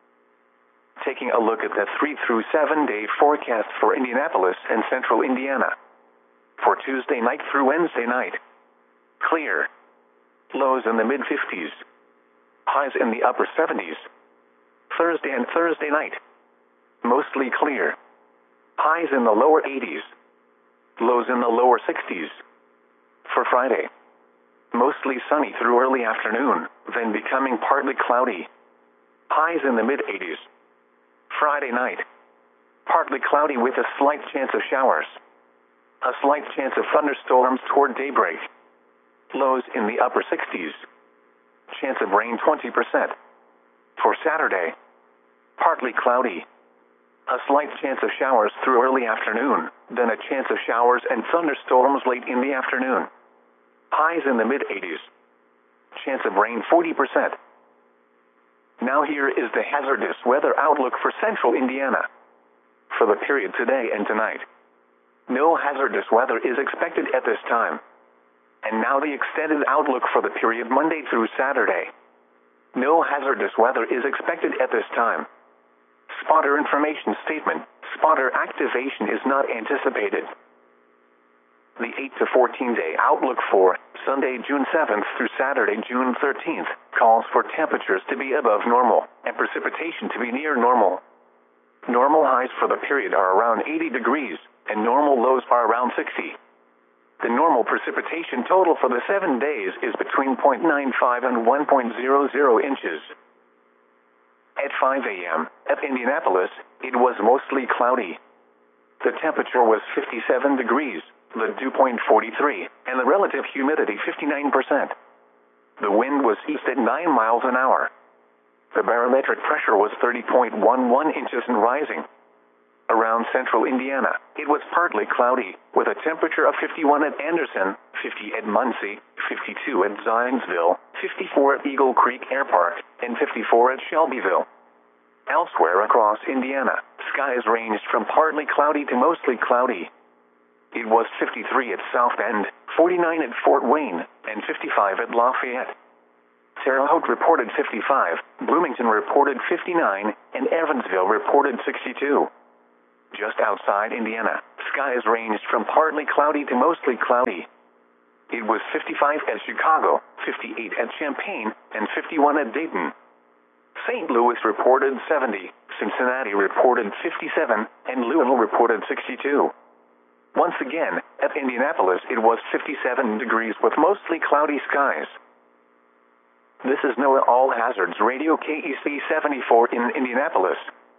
Taking a look at the 3 through 7 day forecast for Indianapolis and central Indiana. For Tuesday night through Wednesday night. Clear. Lows in the mid-50s. Highs in the upper 70s. Thursday and Thursday night. Mostly clear. Highs in the lower 80s. Lows in the lower 60s. For Friday, mostly sunny through early afternoon, then becoming partly cloudy. Highs in the mid-80s. Friday night, partly cloudy with a slight chance of showers. A slight chance of thunderstorms toward daybreak. Lows in the upper 60s. Chance of rain 20%. For Saturday, partly cloudy. A slight chance of showers through early afternoon, then a chance of showers and thunderstorms late in the afternoon. Highs in the mid-80s. Chance of rain 40%. Now here is the hazardous weather outlook for central Indiana. For the period today and tonight, no hazardous weather is expected at this time. And now the extended outlook for the period Monday through Saturday. No hazardous weather is expected at this time. Spotter information statement. Spotter activation is not anticipated. The 8 to 14 day outlook for Sunday, June 7th through Saturday, June 13th, calls for temperatures to be above normal and precipitation to be near normal. Normal highs for the period are around 80 degrees, and normal lows are around 60. The normal precipitation total for the 7 days is between 0.95 and 1.00 inches. At 5 a.m., at Indianapolis, it was mostly cloudy. The temperature was 57 degrees, the dew point 43, and the relative humidity 59%. The wind was east at 9 miles an hour. The barometric pressure was 30.11 inches and rising. Around central Indiana, it was partly cloudy, with a temperature of 51 at Anderson, 50 at Muncie, 52 at Zionsville, 54 at Eagle Creek Air Park, and 54 at Shelbyville. Elsewhere across Indiana, skies ranged from partly cloudy to mostly cloudy. It was 53 at South Bend, 49 at Fort Wayne, and 55 at Lafayette. Terre Haute reported 55, Bloomington reported 59, and Evansville reported 62. Just outside Indiana, skies ranged from partly cloudy to mostly cloudy. It was 55 at Chicago, 58 at Champaign, and 51 at Dayton. St. Louis reported 70, Cincinnati reported 57, and Louisville reported 62. Once again, at Indianapolis it was 57 degrees with mostly cloudy skies. This is NOAA All Hazards Radio KEC 74 in Indianapolis.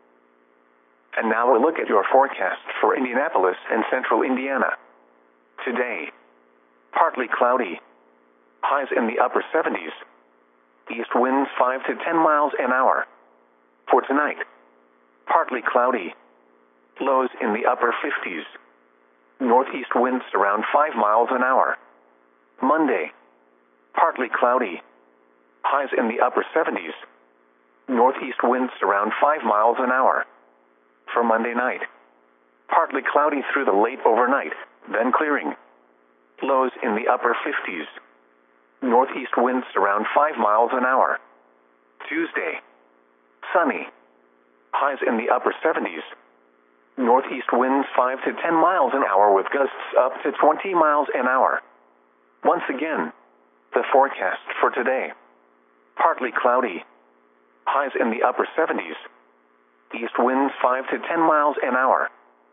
And now a look at your forecast for Indianapolis and central Indiana. Today, partly cloudy. Highs in the upper 70s. East winds 5 to 10 miles an hour. For tonight, partly cloudy. Lows in the upper 50s. Northeast winds around 5 miles an hour. Monday, partly cloudy. Highs in the upper 70s. Northeast winds around 5 miles an hour. For Monday night, partly cloudy through the late overnight, then clearing. Lows in the upper 50s. Northeast winds around 5 miles an hour. Tuesday, sunny. Highs in the upper 70s. Northeast winds 5 to 10 miles an hour with gusts up to 20 miles an hour. Once again, the forecast for today. Partly cloudy. Highs in the upper 70s. East winds 5 to 10 miles an hour.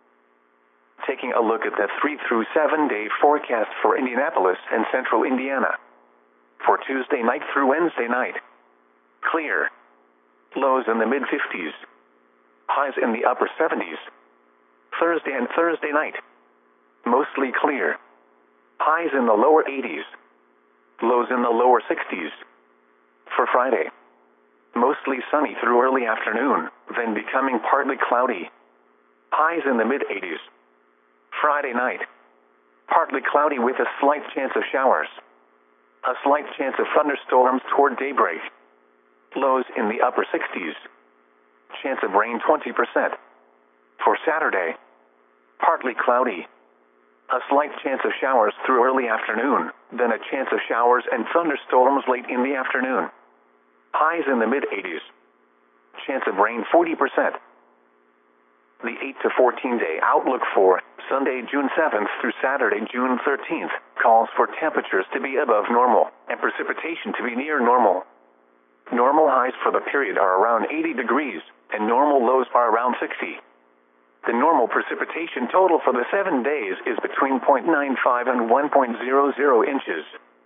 Taking a look at the 3 through 7 day forecast for Indianapolis and central Indiana. For Tuesday night through Wednesday night. Clear. Lows in the mid-50s. Highs in the upper 70s. Thursday and Thursday night. Mostly clear. Highs in the lower 80s. Lows in the lower 60s. For Friday, mostly sunny through early afternoon, then becoming partly cloudy. Highs in the mid-80s. Friday night, partly cloudy with a slight chance of showers. A slight chance of thunderstorms toward daybreak. Lows in the upper 60s. Chance of rain 20%. For Saturday, partly cloudy. A slight chance of showers through early afternoon, then a chance of showers and thunderstorms late in the afternoon. Highs in the mid-80s. Chance of rain 40%. The 8 to 14 day outlook for Sunday, June 7th through Saturday, June 13th calls for temperatures to be above normal and precipitation to be near normal. Normal highs for the period are around 80 degrees and normal lows are around 60. The normal precipitation total for the 7 days is between 0.95 and 1.00 inches.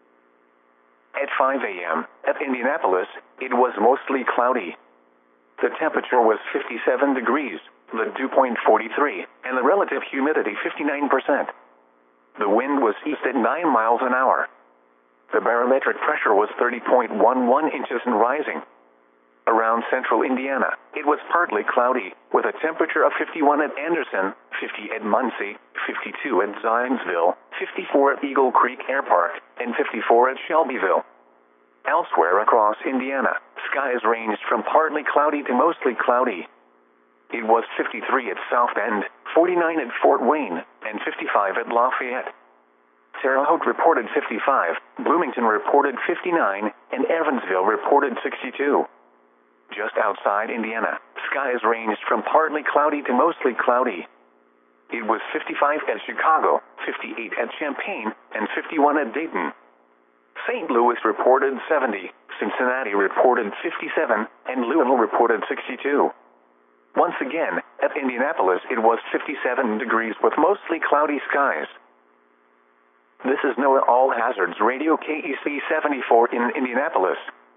At 5 a.m., at Indianapolis, it was mostly cloudy. The temperature was 57 degrees, the dew point 43, and the relative humidity 59%. The wind was east at 9 miles an hour. The barometric pressure was 30.11 inches and rising. Around central Indiana, it was partly cloudy, with a temperature of 51 at Anderson, 50 at Muncie, 52 at Zionsville, 54 at Eagle Creek Air Park, and 54 at Shelbyville. Elsewhere across Indiana, skies ranged from partly cloudy to mostly cloudy. It was 53 at South Bend, 49 at Fort Wayne, and 55 at Lafayette. Terre Haute reported 55, Bloomington reported 59, and Evansville reported 62. Just outside Indiana, skies ranged from partly cloudy to mostly cloudy. It was 55 at Chicago, 58 at Champaign, and 51 at Dayton. St. Louis reported 70, Cincinnati reported 57, and Louisville reported 62. Once again, at Indianapolis it was 57 degrees with mostly cloudy skies. This is NOAA All Hazards Radio KEC 74 in Indianapolis.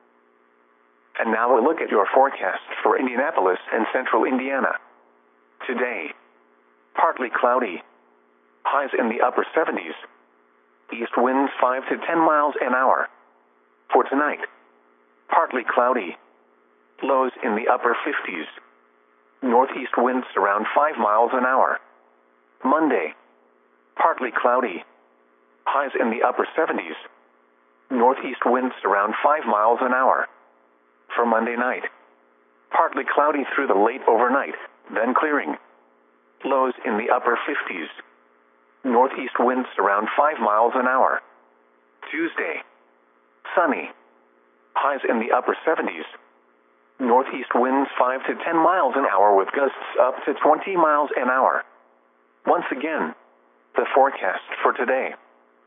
And now a look at your forecast for Indianapolis and central Indiana. Today, partly cloudy. Highs in the upper 70s. East winds 5 to 10 miles an hour. For tonight, partly cloudy. Lows in the upper 50s. Northeast winds around 5 miles an hour. Monday, partly cloudy. Highs in the upper 70s. Northeast winds around 5 miles an hour. For Monday night, partly cloudy through the late overnight, then clearing. Lows in the upper 50s. Northeast winds around 5 miles an hour. Tuesday. Sunny. Highs in the upper 70s. Northeast winds 5 to 10 miles an hour with gusts up to 20 miles an hour. Once again, the forecast for today.